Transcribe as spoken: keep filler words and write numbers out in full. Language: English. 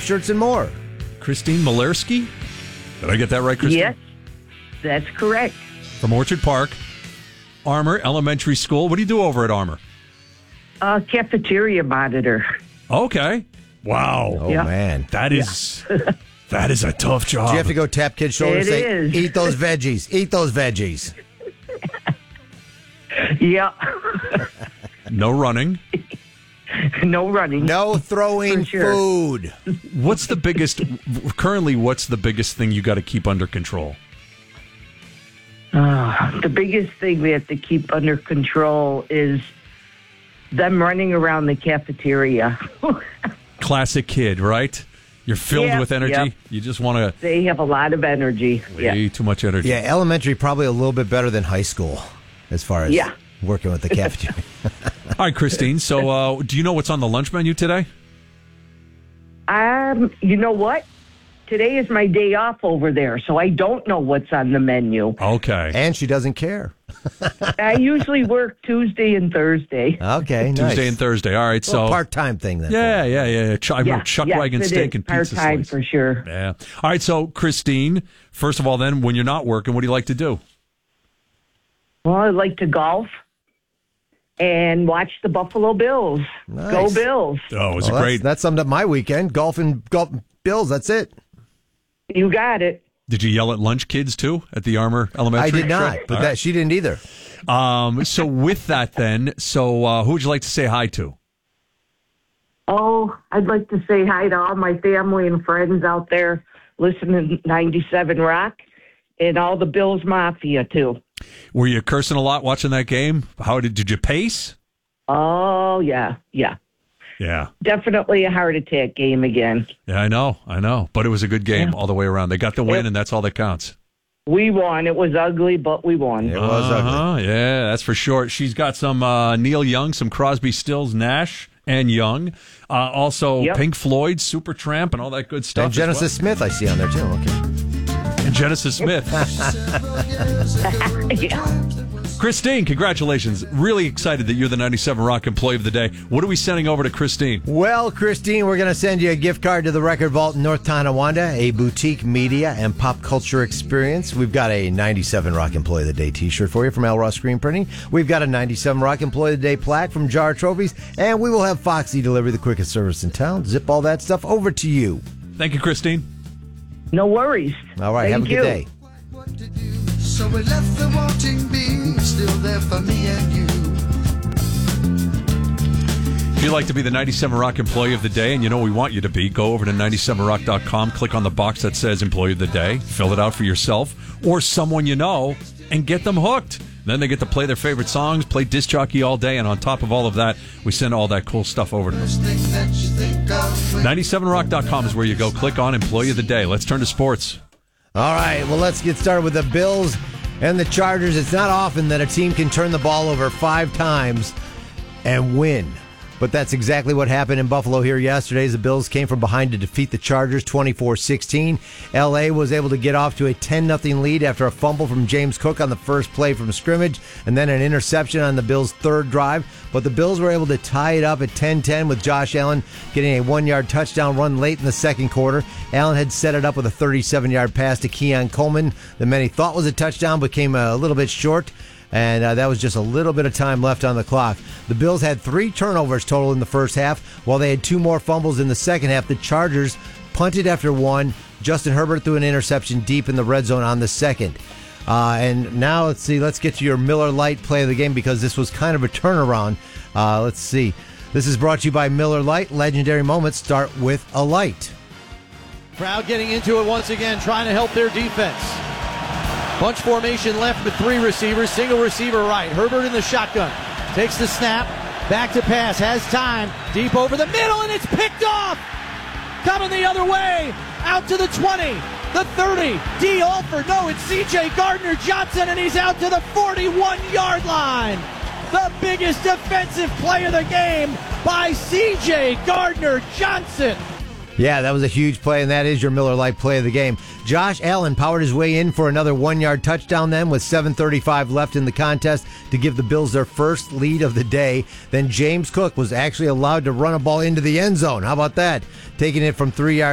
shirts, and more. Christine Malerski? Did I get that right, Christine? Yes, that's correct. From Orchard Park, Armour Elementary School. What do you do over at Armour? Uh, cafeteria monitor. Okay. Wow. Oh, Yeah. man. That is that is a tough job. Do you have to go tap kids' shoulders It and is. say, eat those veggies, eat those veggies? Yeah. No running. No running. No throwing For sure. food. What's the biggest, currently, what's the biggest thing you got to keep under control? Uh, the biggest thing we have to keep under control is them running around the cafeteria. Classic kid, right? You're filled Yeah, with energy. yeah. You just want to, They have a lot of energy. way Yeah. too much energy. Yeah, elementary probably a little bit better than high school as far as Yeah. working with the cafeteria. All right, Christine. So, uh, do you know what's on the lunch menu today? Um, you know what? Today is my day off over there, so I don't know what's on the menu. Okay. And she doesn't care. I usually work Tuesday and Thursday. Okay, nice. Tuesday and Thursday. All right. A little So, part-time thing then. yeah, yeah, yeah. Ch- I Yeah, wrote chuck yes, wagon it steak is. and pizza Part-time slice. for sure. Yeah. All right. So, Christine, first of all, then, when you're not working, what do you like to do? Well, I like to golf and watch the Buffalo Bills. Nice. Go Bills. Oh, it was Well, a that's- great. That summed up my weekend. Golf and golf Bills, that's it. You got it. Did you yell at lunch kids too at the Armour Elementary? I did not, Sure. but All that she didn't either. right. Um. So with that, then, so uh, who would you like to say hi to? Oh, I'd like to say hi to all my family and friends out there listening to ninety-seven Rock and all the Bills Mafia, too. Were you cursing a lot watching that game? How did did you pace? Oh, yeah, yeah. Yeah. Definitely a heart attack game again. Yeah, I know, I know. But it was a good game all the way around. They got the win, Yep. and that's all that counts. We won. It was ugly, but we won. It was ugly. Uh-huh, yeah, that's for sure. She's got some uh, Neil Young, some Crosby, Stills, Nash, and Young. Uh, also, Yep. Pink Floyd, Supertramp, and all that good stuff. And as Genesis well. Smith I see on there too. Okay. And Genesis Smith. Yeah. Christine, congratulations. Really excited that you're the ninety-seven Rock Employee of the Day. What are we sending over to Christine? Well, Christine, we're going to send you a gift card to the Record Vault in North Tonawanda, a boutique media and pop culture experience. We've got a ninety-seven Rock Employee of the Day t-shirt for you from Al Ross Screen Printing. We've got a ninety-seven Rock Employee of the Day plaque from Jar Trophies, and we will have Foxy deliver the quickest service in town. Zip all that stuff over to you. Thank you, Christine. No worries. All right, Thank have a you. good day. What to do. So we left the wanting being still there for me and you. If you'd like to be the ninety-seven Rock Employee of the Day, and you know we want you to be, go over to ninety-seven rock dot com, click on the box that says Employee of the Day, fill it out for yourself or someone you know, and get them hooked. Then they get to play their favorite songs, play disc jockey all day, and on top of all of that, we send all that cool stuff over to them. Think that you think of when ninety-seven rock dot com is where you go. Click on Employee of the Day. Let's turn to sports. All right, well, let's get started with the Bills and the Chargers. It's not often that a team can turn the ball over five times and win. But that's exactly what happened in Buffalo here yesterday. As the Bills came from behind to defeat the Chargers twenty-four sixteen. L A was able to get off to a ten nothing lead after a fumble from James Cook on the first play from scrimmage and then an interception on the Bills' third drive. But the Bills were able to tie it up at ten ten with Josh Allen getting a one-yard touchdown run late in the second quarter. Allen had set it up with a thirty-seven yard pass to Keon Coleman that many thought was a touchdown but came a little bit short. And uh, that was just a little bit of time left on the clock. The Bills had three turnovers total in the first half, while they had two more fumbles in the second half. The Chargers punted after one. Justin Herbert threw an interception deep in the red zone on the second. Uh, and now let's see, let's get to your Miller Lite play of the game because this was kind of a turnaround. Uh, let's see. This is brought to you by Miller Lite. Legendary moments start with a light. Crowd getting into it once again, trying to help their defense. Bunch formation left with three receivers, single receiver right. Herbert in the shotgun. Takes the snap, back to pass, has time, deep over the middle, and it's picked off! Coming the other way, out to the twenty, the thirty, D. Alford, no, it's C J Gardner-Johnson, and he's out to the forty-one yard line. The biggest defensive play of the game by C J Gardner-Johnson. Yeah, that was a huge play, and that is your Miller Lite play of the game. Josh Allen powered his way in for another one-yard touchdown then with seven thirty-five left in the contest to give the Bills their first lead of the day. Then James Cook was actually allowed to run a ball into the end zone. How about that? Taking it from three yards.